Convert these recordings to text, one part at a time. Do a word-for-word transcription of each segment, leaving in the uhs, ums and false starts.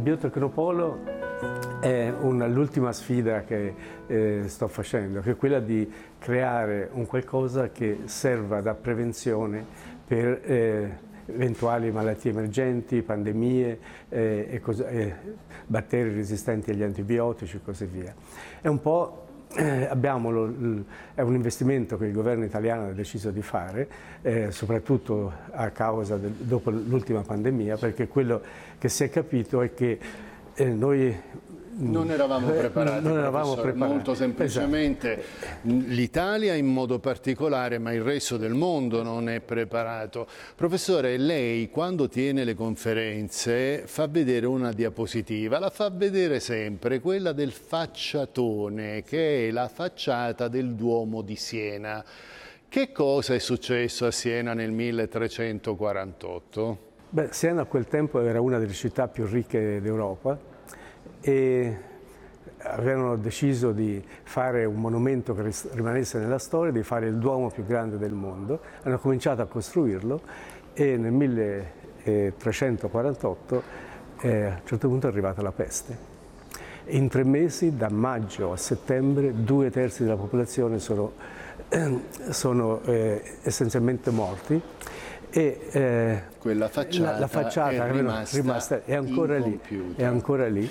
Biotecnopolo è una, l'ultima sfida che eh, sto facendo, che è quella di creare un qualcosa che serva da prevenzione per eh, eventuali malattie emergenti, pandemie, eh, e cos- eh, batteri resistenti agli antibiotici e così via. È un po' Eh, abbiamo lo, l, è un investimento che il governo italiano ha deciso di fare, eh, soprattutto a causa del, dopo l'ultima pandemia, perché quello che si è capito è che eh, noi non eravamo preparati, non eravamo preparati. Molto semplicemente, esatto. L'Italia in modo particolare, ma il resto del mondo non è preparato. Professore, lei quando tiene le conferenze fa vedere una diapositiva, la fa vedere sempre, quella del facciatone, che è la facciata del Duomo di Siena. Che cosa è successo a Siena nel milletrecentoquarantotto? Beh, Siena a quel tempo era una delle città più ricche d'Europa e avevano deciso di fare un monumento che rimanesse nella storia, di fare il Duomo più grande del mondo. Hanno cominciato a costruirlo e nel milletrecentoquarantotto eh, a un certo punto è arrivata la peste. In tre mesi, da maggio a settembre, due terzi della popolazione sono, eh, sono eh, essenzialmente morti. E eh, quella facciata, la, la facciata è rimasta, rimasta è ancora lì, è ancora lì.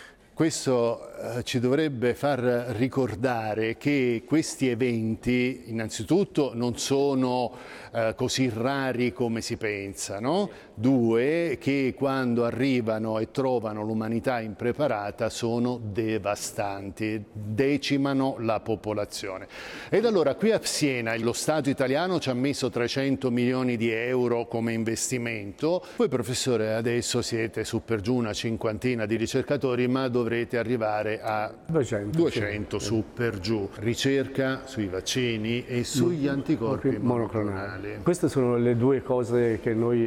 Questo eh, ci dovrebbe far ricordare che questi eventi innanzitutto non sono eh, così rari come si pensa, no? Due, che quando arrivano e trovano l'umanità impreparata sono devastanti, decimano la popolazione. Ed allora qui a Siena lo Stato italiano ci ha messo trecento milioni di euro come investimento. Voi professore adesso siete su per giù una cinquantina di ricercatori, ma dovrete arrivare a duecento, duecento sì. Su per giù. Ricerca sui vaccini e sugli anticorpi monoclonali. Queste sono le due cose che noi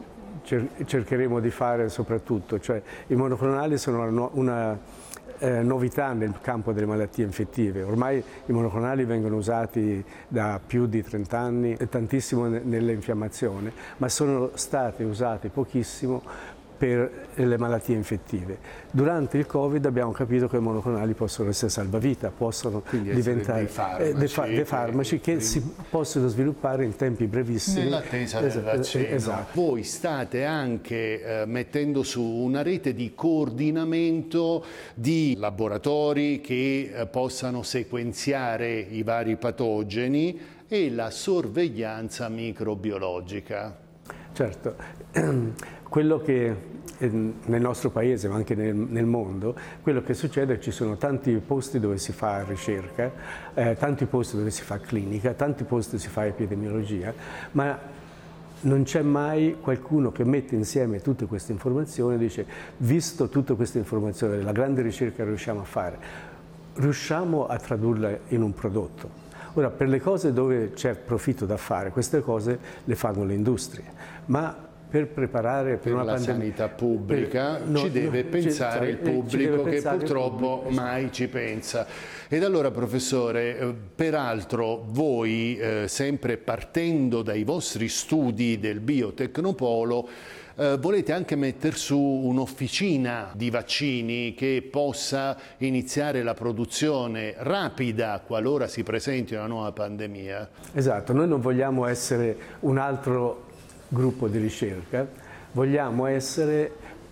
cercheremo di fare soprattutto, cioè i monoclonali sono una eh, novità nel campo delle malattie infettive. Ormai i monoclonali vengono usati da più di trenta anni e tantissimo nell'infiammazione, ma sono stati usati pochissimo per le malattie infettive. Durante il Covid abbiamo capito che i monoclonali possono essere salvavita, possono Quindi diventare dei farmaci, eh, dei fa dei farmaci che si possono sviluppare in tempi brevissimi. Nell'attesa del vaccino. Esatto. Voi state anche eh, mettendo su una rete di coordinamento di laboratori che eh, possano sequenziare i vari patogeni e la sorveglianza microbiologica. Certo, quello che nel nostro paese, ma anche nel, nel mondo, quello che succede è che ci sono tanti posti dove si fa ricerca, eh, tanti posti dove si fa clinica, tanti posti dove si fa epidemiologia, ma non c'è mai qualcuno che mette insieme tutte queste informazioni e dice: visto tutte queste informazioni, la grande ricerca che riusciamo a fare, riusciamo a tradurla in un prodotto. Ora, per le cose dove c'è profitto da fare, queste cose le fanno le industrie, ma per preparare per, per una la pandemia, sanità pubblica per, no, ci deve no, pensare il pubblico, che purtroppo pubblico. mai ci pensa. Ed allora professore, eh, peraltro voi eh, sempre partendo dai vostri studi del Biotecnopolo eh, volete anche mettere su un'officina di vaccini che possa iniziare la produzione rapida qualora si presenti una nuova pandemia. Esatto, noi non vogliamo essere un altro gruppo di ricerca, vogliamo essere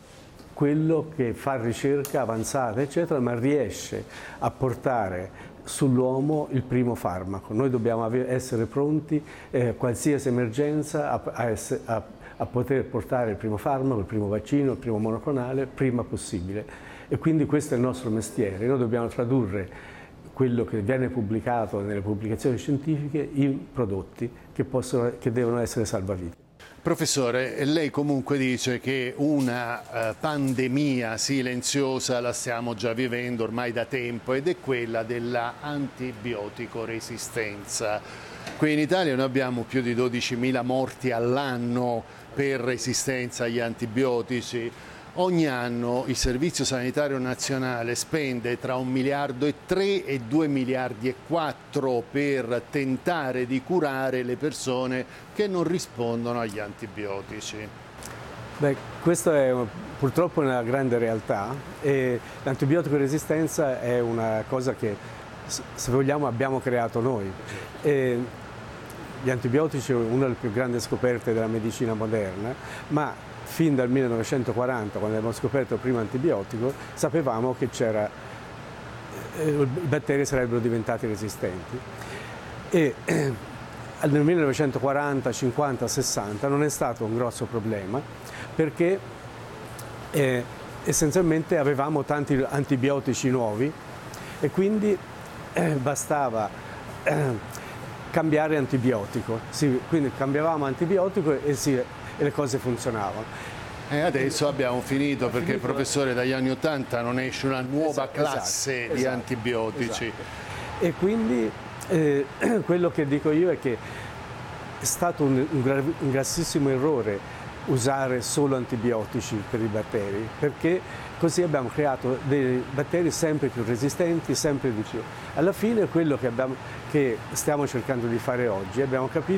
quello che fa ricerca avanzata eccetera, ma riesce a portare sull'uomo il primo farmaco. Noi dobbiamo essere pronti eh, a qualsiasi emergenza a, a, essere, a, a poter portare il primo farmaco, il primo vaccino, il primo monoclonale prima possibile, e quindi questo è il nostro mestiere. Noi dobbiamo tradurre quello che viene pubblicato nelle pubblicazioni scientifiche in prodotti che, possono, che devono essere salvavite. Professore, lei comunque dice che una uh, pandemia silenziosa la stiamo già vivendo ormai da tempo, ed è quella della antibiotico resistenza. Qui in Italia noi abbiamo più di dodicimila morti all'anno per resistenza agli antibiotici. Ogni anno il Servizio Sanitario Nazionale spende tra un miliardo e tre e due miliardi e quattro per tentare di curare le persone che non rispondono agli antibiotici. Beh, questo è purtroppo una grande realtà e l'antibiotico resistenza è una cosa che, se vogliamo, abbiamo creato noi. E gli antibiotici sono una delle più grandi scoperte della medicina moderna, ma fin dal millenovecentoquaranta, quando abbiamo scoperto il primo antibiotico, sapevamo che c'era, eh, i batteri sarebbero diventati resistenti. E eh, nel millenovecentoquaranta, cinquanta, sessanta non è stato un grosso problema, perché eh, essenzialmente avevamo tanti antibiotici nuovi e quindi eh, bastava eh, cambiare antibiotico. Si, quindi cambiavamo antibiotico e, si, e le cose funzionavano. E adesso abbiamo finito, perché finito. Professore, dagli anni ottanta non esce una nuova esatto, classe esatto, di esatto, antibiotici. Esatto. E quindi eh, quello che dico io è che è stato un, un, un grassissimo errore usare solo antibiotici per i batteri, perché così abbiamo creato dei batteri sempre più resistenti, sempre di più. Alla fine quello che, abbiamo, che stiamo cercando di fare oggi, abbiamo capito